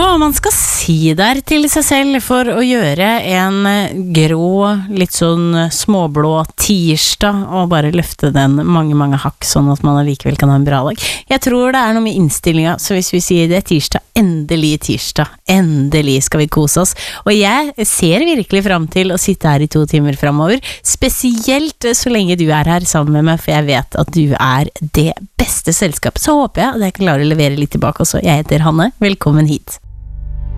man skal si der til seg selv for å gjøre en grå, litt sånn småblå tirsdag og bare løfte den mange hakk sånn at man allikevel kan ha en bra dag. Jeg tror det noe med innstillinga, så hvis vi sier det tirsdag, endelig skal vi kose oss. Og jeg ser virkelig fram til å sitte her i 2 timer fremover, spesielt så lenge du her sammen med meg, for jeg vet at du det beste selskapet. Så håper jeg at jeg klarer å levere litt tilbake også. Jeg heter Hanne, velkommen hit.